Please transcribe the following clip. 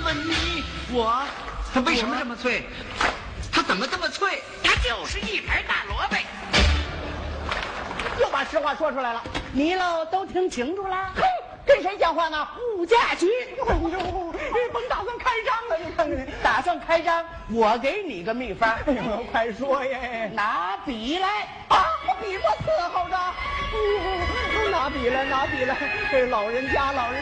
问你， 它为什么这么脆？它怎么这么脆？ 它就是一盘大萝卜。 又把实话说出来了，你喽都听清楚了？哼，跟谁讲话呢？物价局。哎呦，甭打算开张了，你看看，打算开张，我给你个秘方。哎呦，快说耶！拿笔来啊！我笔多伺候着。拿笔来，老人家。